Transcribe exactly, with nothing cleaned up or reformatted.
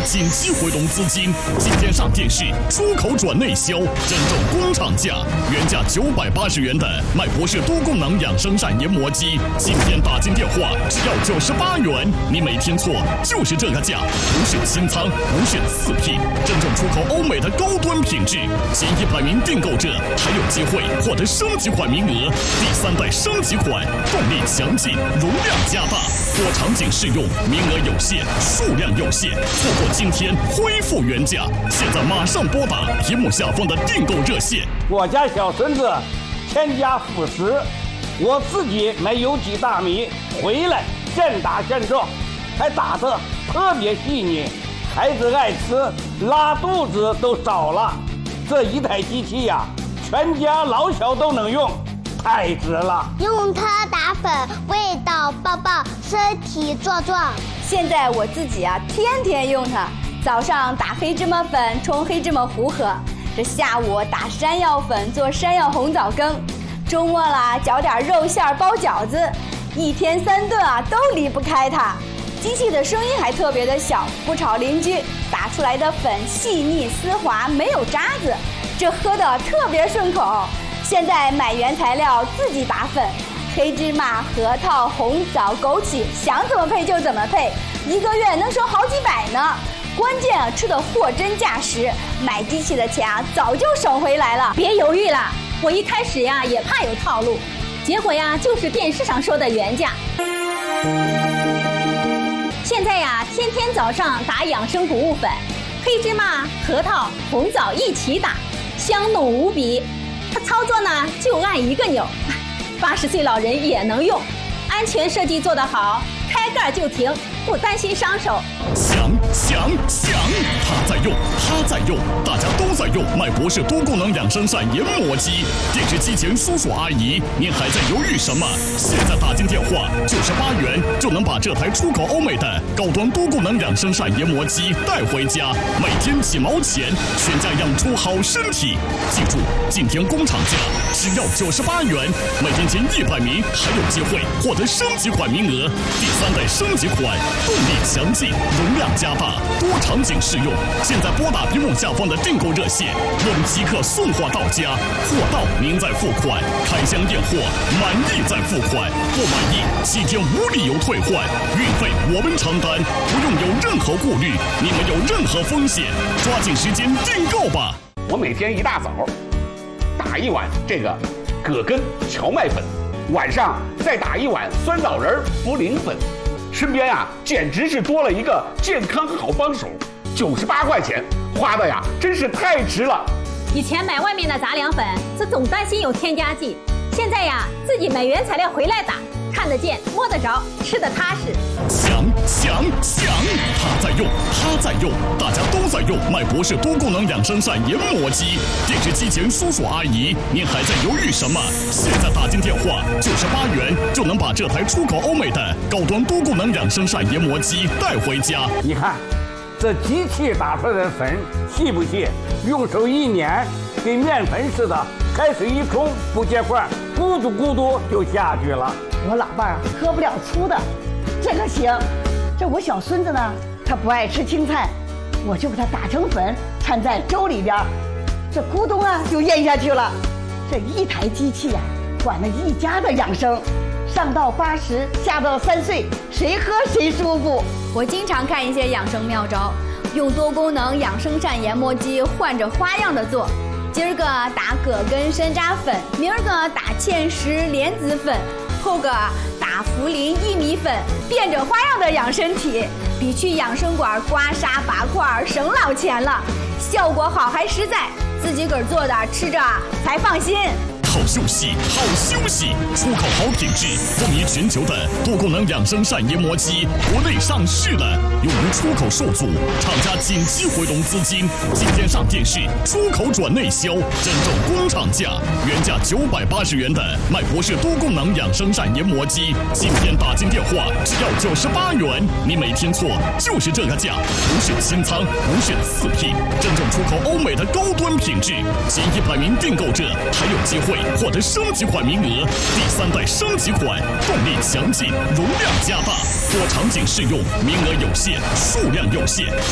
紧急回笼资金，今天上电视，出口转内销，真正工厂价，原价九百八十元的麦博士多功能养生膳研磨机，今天打进电话只要九十八元，你没听错，就是这个价，不是清仓，不是次品，真正出口欧美的高端品质，前一百名订购者还有机会获得升级款名额，第三代升级款，动力强劲，容量加大，多场景适用，名额有限，数量有限，错过今天恢复原价，现在马上拨打屏幕下方的订购热线。 我家小孙子添加辅食，我自己买有机大米回来现打现做，还打得特别细腻，孩子爱吃，拉肚子都少了。这一台机器呀、啊，全家老小都能用，太值了。 用它打粉，味道爆爆，身体壮壮。 现在我自己啊，天天用它。早上打黑芝麻粉冲黑芝麻糊喝，这下午打山药粉做山药红枣羹，周末啦搅点肉馅包饺子，一天三顿啊都离不开它。机器的声音还特别的小，不吵邻居，打出来的粉细腻丝滑，没有渣子，这喝的特别顺口。现在买原材料自己打粉，黑芝麻、核桃、红枣、枸杞，想怎么配就怎么配，一个月能省好几百呢。关键啊，吃的货真价实，买机器的钱啊早就省回来了。 别犹豫了，我一开始呀也怕有套路，结果呀就是电视上说的原价。现在呀，天天早上打养生谷物粉，黑芝麻、核桃、红枣一起打，香浓无比。它操作呢就按一个钮，八十岁老人也能用，安全设计做得好，开盖就停，不担心伤手。 响响响，他在用，他在用，大家都在用麦博士多功能养生膳研磨机。电视机前叔叔阿姨，您还在犹豫什么？现在打进电话，九十八元就能把这台出口欧美的高端多功能养生膳研磨机带回家，每天几毛钱，全家养出好身体。记住，今天工厂价只要九十八元，每天前一百名还有机会获得升级款名额，第三代升级款，动力强劲，容量加大，多场景适用。现在拨打屏幕下方的订购热线，我们即刻送货到家，货到您再付款，开箱验货，满意再付款，不满意七天无理由退换，运费我们承担，不用有任何顾虑，你们有任何风险，抓紧时间订购吧。 我每天一大早打一碗这个葛根荞麦粉，晚上再打一碗酸枣仁茯苓粉，身边呀简直是多了一个健康好帮手。九十八块钱花的呀真是太值了。 以前买外面的杂粮粉，是总担心有添加剂，现在呀自己买原材料回来打，看得见摸得着，吃得踏实。 响响响，他在用，他在用，大家都在用麦博士多功能养生膳研磨机。电视机前叔叔阿姨，您还在犹豫什么？现在打进电话，九十八元就能把这台出口欧美的高端多功能养生膳研磨机带回家。 你看，这机器打出来的粉细不细？用手一捻，跟面粉似的，开水一冲不结块，咕嘟咕嘟就下去了。 我老伴儿喝不了粗的，这个行。这我小孙子呢，他不爱吃青菜，我就给他打成粉，掺在粥里边，这咕咚啊就咽下去了。这一台机器呀、啊，管了一家的养生，上到八十，下到三岁，谁喝谁舒服。 我经常看一些养生妙招，用多功能养生膳研磨机换着花样的做。今儿个打葛根山楂粉，明儿个打芡实莲子粉，后个打茯苓薏米粉，变着花样的养身体，比去养生馆刮痧拔块省老钱了，效果好还实在，自己个儿做的吃着才放心。 好休息，好休息！出口好品质，风靡全球的多功能养生膳研磨机，国内上市了，由于出口受阻，厂家紧急回笼资金，今天上电视，出口转内销，真正工厂价，原价九百八十元的麦博士多功能养生膳研磨机，今天打进电话只要九十八元，你没听错，就是这个价，不是清仓，不是次品，真正出口欧美的高端品质，前一百名订购者还有机会获得升级款名额，第三代升级款，动力强劲，容量加大，多场景适用，名额有限，数量有限。